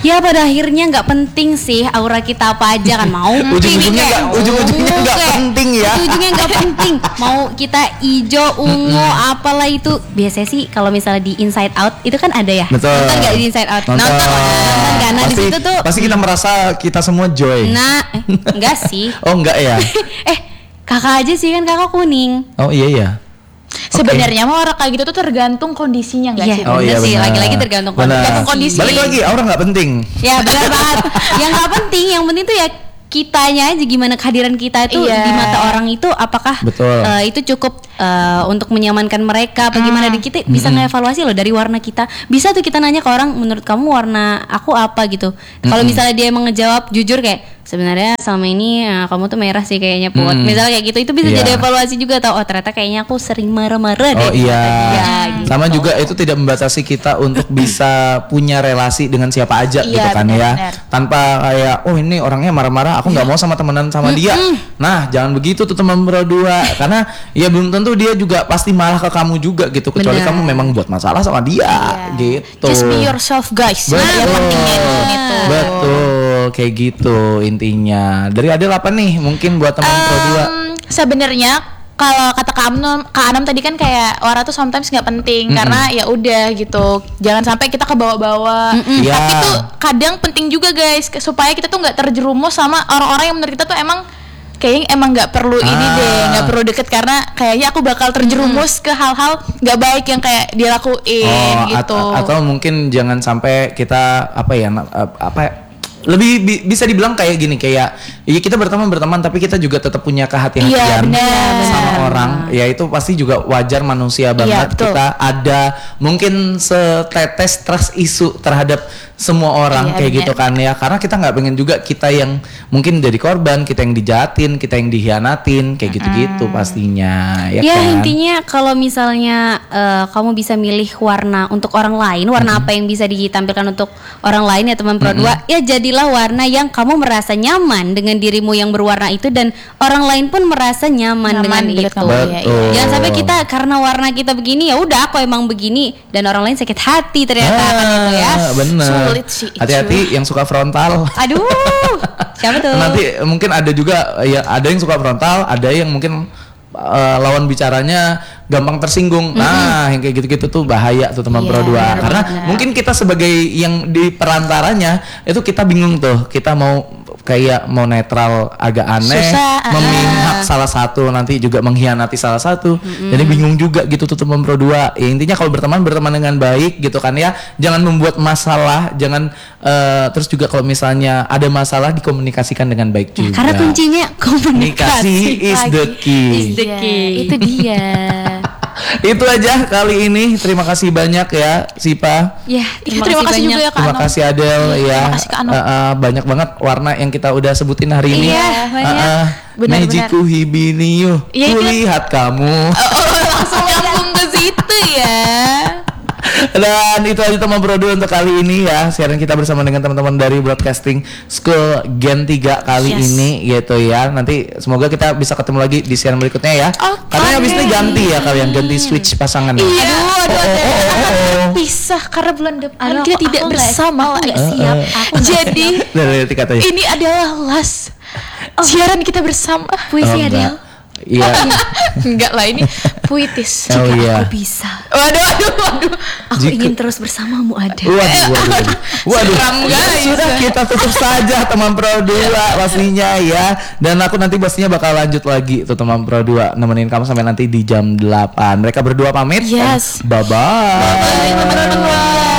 Ya pada akhirnya nggak penting sih aura kita apa aja kan, mau ujung-ujungnya nggak penting ya. Ujungnya nggak penting. Mau kita ijo, ungu, apalah itu. Biasanya sih kalau misalnya di Inside Out itu kan ada ya. Betul. Nonton nggak di Inside Out? Nonton kan? Nah di situ tuh. Pasti kita merasa kita semua joy. Nah, enggak sih. Oh enggak ya? Kakak aja sih kan, kakak kuning. Oh iya. Sebenarnya mah orang kayak gitu tuh tergantung kondisinya nggak sih? Oh iya sih, benar. lagi-lagi tergantung kondisi. Balik lagi, aura nggak penting. Ya benar banget. Yang nggak penting, yang penting tuh ya kitanya aja, gimana kehadiran kita itu di mata orang itu, apakah itu cukup untuk menyamankan mereka apa gimana, dan kita bisa ngevaluasi loh dari warna kita. Bisa tuh kita nanya ke orang, menurut kamu warna aku apa gitu. Kalau misalnya dia emang ngejawab jujur kayak sebenarnya selama ini kamu tuh merah sih kayaknya Put. Misalnya kayak gitu, itu bisa jadi evaluasi juga, tau ternyata kayaknya aku sering marah-marah deh. Oh iya. Gitu. Sama juga itu tidak membatasi kita untuk bisa punya relasi dengan siapa aja gitu kan ya. Tanpa kayak ini orangnya marah-marah, aku nggak mau sama temenan sama dia. Nah jangan begitu tuh teman berdua, karena ya belum tentu dia juga pasti malah ke kamu juga gitu, kecuali kamu memang buat masalah sama dia gitu. Just be yourself guys. Betul, kayak gitu intinya. Dari Adel apa nih mungkin buat teman Pro 2? Sebenarnya kalau kata Kak Anam tadi kan kayak warna tuh sometimes nggak penting, karena ya udah gitu, jangan sampai kita kebawa-bawa. Tapi tuh kadang penting juga guys, supaya kita tuh nggak terjerumus sama orang-orang yang menurut kita tuh kayaknya emang nggak perlu ini deh, nggak perlu deket, karena kayaknya aku bakal terjerumus ke hal-hal nggak baik yang kayak dia lakuin gitu. Atau mungkin jangan sampai kita lebih bisa dibilang kayak gini, kayak ya kita berteman tapi kita juga tetap punya kehati-hatian sama orang. Ya itu pasti juga wajar, manusia banget. Kita ada mungkin setetes trust issue terhadap semua orang kayak gitu kan ya, karena kita nggak pengen juga kita yang mungkin jadi korban, kita yang dijahatin, kita yang dihianatin kayak gitu-gitu pastinya ya kan? Intinya kalau misalnya kamu bisa milih warna untuk orang lain, warna apa yang bisa ditampilkan untuk orang lain ya teman Pro 2, ya jadilah warna yang kamu merasa nyaman dengan dirimu yang berwarna itu, dan orang lain pun merasa nyaman dengan itu. Jangan sampai kita karena warna kita begini, ya udah aku emang begini, dan orang lain sakit hati ternyata kan gitu ya. Bener. Hati-hati yang suka frontal. Aduh, siapa tuh? Nanti mungkin ada juga ya, ada yang suka frontal, ada yang mungkin lawan bicaranya gampang tersinggung. Nah, yang kayak gitu-gitu tuh bahaya tuh teman Pro 2. Karena mungkin kita sebagai yang di perantaranya itu kita bingung tuh, kita mau netral agak aneh, memihak salah satu, nanti juga mengkhianati salah satu. Jadi bingung juga gitu tuh teman Pro 2. Ya, intinya kalau berteman dengan baik gitu kan ya. Jangan membuat masalah, jangan terus juga kalau misalnya ada masalah dikomunikasikan dengan baik juga. Karena kuncinya komunikasi is the key. Itu dia. Itu aja kali ini. Terima kasih banyak ya Sipa. Terima kasih juga ya Kak Terima kasih Adel ya. Banyak banget warna yang kita udah sebutin hari ini. Mejiku Hibiniu, kulihat kamu. Langsung nyambung ke situ ya. Dan itu aja teman Pro 2 untuk kali ini ya. Siaran kita bersama dengan teman-teman dari Broadcasting School Gen 3 kali ini gitu ya. Nanti semoga kita bisa ketemu lagi di siaran berikutnya ya. Karena habis ini ganti ya, kalian ganti switch pasangan. Aduh. Pisah karena bulan depan kita tidak bersama lagi. Siap. Jadi ini adalah last siaran kita bersama. Puisi Adel. Iya. Enggak lah, ini puitis. Jika aku bisa. Waduh. Aku ingin terus bersamamu Adel. Waduh. Sudah kita tutup saja teman Pro 2 pastinya ya. Dan aku nanti pastinya bakal lanjut lagi tuh teman Pro 2, nemenin kamu sampai nanti di jam 8. Mereka berdua pamit. Yes. Bye bye. Bye teman Pro 2.